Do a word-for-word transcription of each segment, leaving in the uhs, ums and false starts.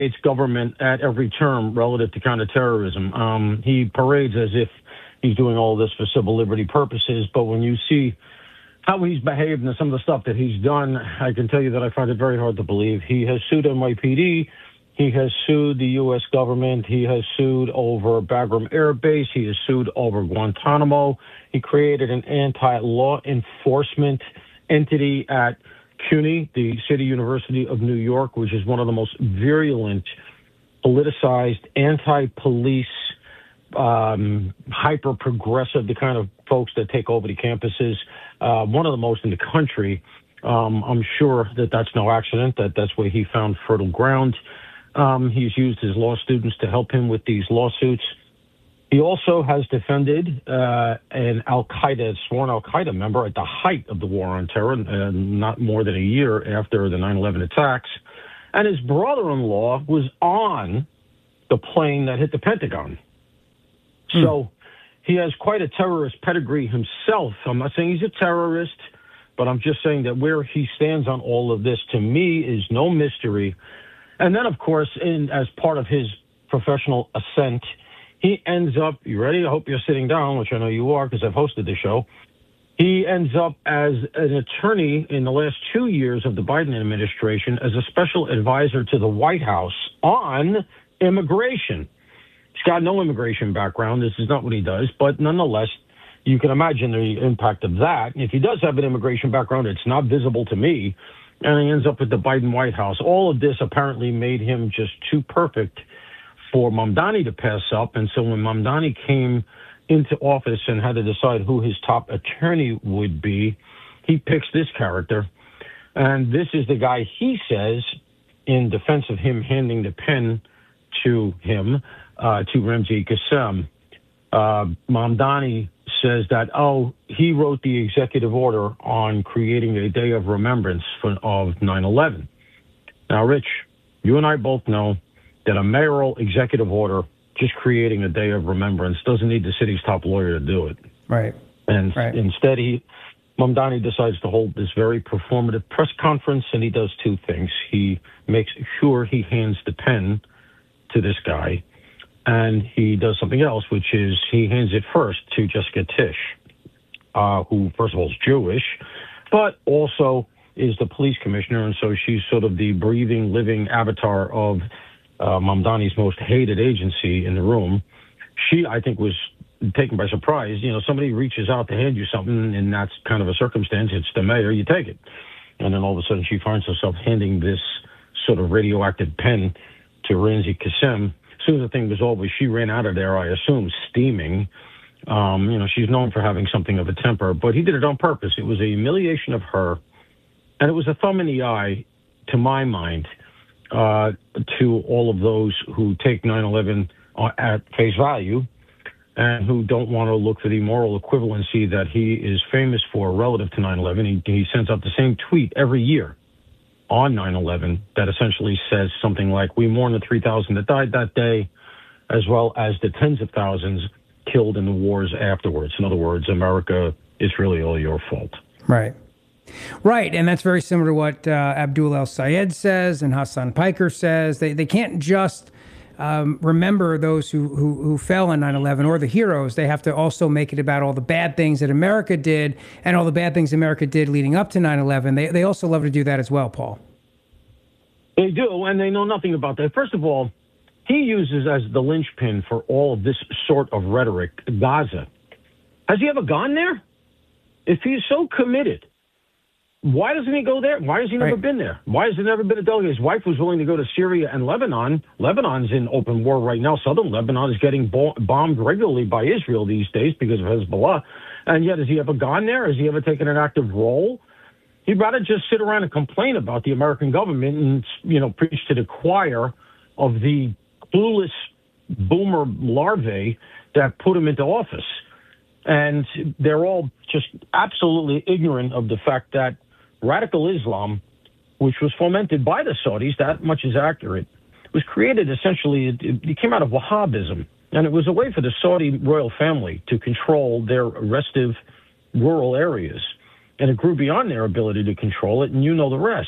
States government at every turn relative to counterterrorism. Um, he parades as if he's doing all this for civil liberty purposes, but when you see how he's behaved and some of the stuff that he's done, I can tell you that I find it very hard to believe. He has sued N Y P D. He has sued the U S government. He has sued over Bagram Air Base. He has sued over Guantanamo. He created an anti-law enforcement entity at CUNY, the City University of New York, which is one of the most virulent, politicized, anti-police, um, hyper-progressive, the kind of folks that take over the campuses, uh, one of the most in the country. Um, I'm sure that that's no accident, that that's where he found fertile ground. Um, he's used his law students to help him with these lawsuits. He also has defended uh, an al-Qaeda, sworn al-Qaeda member at the height of the war on terror, uh, not more than a year after the nine eleven attacks. And his brother-in-law was on the plane that hit the Pentagon. Hmm. So he has quite a terrorist pedigree himself. I'm not saying he's a terrorist, but I'm just saying that where he stands on all of this, to me, is no mystery. And then, of course, in, as part of his professional ascent, he ends up, you ready? I hope you're sitting down, which I know you are because I've hosted the show. He ends up as an attorney in the last two years of the Biden administration as a special advisor to the White House on immigration. He's got no immigration background. This is not what he does. But nonetheless, you can imagine the impact of that. If he does have an immigration background, it's not visible to me. And he ends up with the Biden White House. All of this apparently made him just too perfect for Mamdani to pass up. And so when Mamdani came into office and had to decide who his top attorney would be, he picks this character. And this is the guy he says, in defense of him handing the pen to him, uh, to Ramzi Qassem, uh, Mamdani says that, oh, he wrote the executive order on creating a day of remembrance for, of nine eleven. Now, Rich, you and I both know that a mayoral executive order just creating a day of remembrance doesn't need the city's top lawyer to do it. Right. And right. instead, he, Mamdani decides to hold this very performative press conference, and he does two things. He makes sure he hands the pen to this guy, and he does something else, which is he hands it first to Jessica Tisch, uh, who, first of all, is Jewish, but also is the police commissioner, and so she's sort of the breathing, living avatar of uh, Mamdani's most hated agency in the room. She, I think, was taken by surprise. You know, somebody reaches out to hand you something, and that's kind of a circumstance. It's the mayor, you take it. And then all of a sudden she finds herself handing this sort of radioactive pen to Ramzi Qassem. As soon as the thing was over, she ran out of there, I assume, steaming. Um, you know, she's known for having something of a temper, but he did it on purpose. It was a humiliation of her, and it was a thumb in the eye, to my mind, uh, to all of those who take nine eleven at face value and who don't want to look for the moral equivalency that he is famous for relative to nine eleven. He, he sends out the same tweet every year on nine eleven that essentially says something like, we mourn the three thousand that died that day, as well as the tens of thousands killed in the wars afterwards. In other words, America, is really all your fault. Right. Right, and that's very similar to what uh, Abdul El-Sayed says and Hassan Piker says. They they can't just um, remember those who, who, who fell on nine eleven or the heroes. They have to also make it about all the bad things that America did and all the bad things America did leading up to nine eleven. They, they also love to do that as well, Paul. They do, and they know nothing about that. First of all, he uses as the linchpin for all of this sort of rhetoric Gaza. Has he ever gone there? If he's so committed, why doesn't he go there? Why has he never right. been there? Why has there never been a delegate? His wife was willing to go to Syria and Lebanon. Lebanon's in open war right now. Southern Lebanon is getting bo- bombed regularly by Israel these days because of Hezbollah. And yet, has he ever gone there? Has he ever taken an active role? He'd rather just sit around and complain about the American government and, you know, preach to the choir of the clueless boomer larvae that put him into office. And they're all just absolutely ignorant of the fact that radical Islam, which was fomented by the Saudis, that much is accurate, was created essentially, it, it came out of Wahhabism. And it was a way for the Saudi royal family to control their restive rural areas. And it grew beyond their ability to control it, and you know the rest.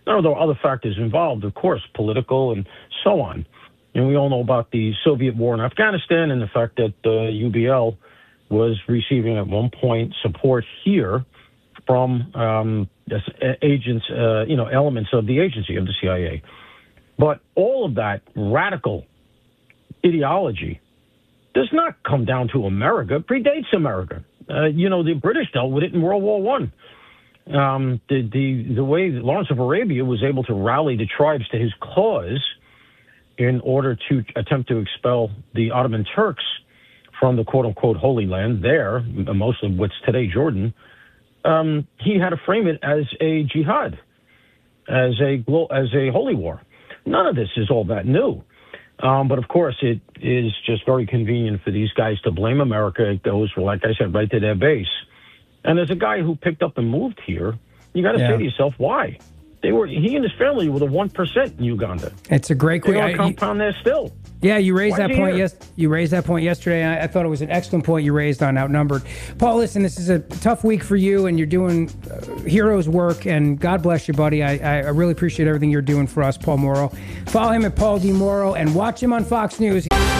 Now, there are other factors involved, of course, political and so on. And we all know about the Soviet war in Afghanistan and the fact that uh, U B L was receiving at one point support here from um, agents, uh, you know, elements of the agency of the C I A. But all of that radical ideology does not come down to America. It predates America. Uh, you know, the British dealt with it in World War One. Um, the, the, the way that Lawrence of Arabia was able to rally the tribes to his cause in order to attempt to expel the Ottoman Turks from the quote-unquote Holy Land there, most of what's today Jordan, um, he had to frame it as a jihad, as a as a holy war. None of this is all that new. Um, but, of course, it is just very convenient for these guys to blame America. It goes, like I said, right to their base. And as a guy who picked up and moved here, you got to yeah. say to yourself, why? They were he and his family were the one percent in Uganda. It's a great question. They are compound there still. Yeah, you raised Why that point. Here? Yes, you raised that point yesterday. I, I thought it was an excellent point you raised on outnumbered. Paul, listen, this is a tough week for you, and you're doing uh, heroes work. And God bless you, buddy. I, I really appreciate everything you're doing for us, Paul Mauro. Follow him at Paul D. Mauro and watch him on Fox News.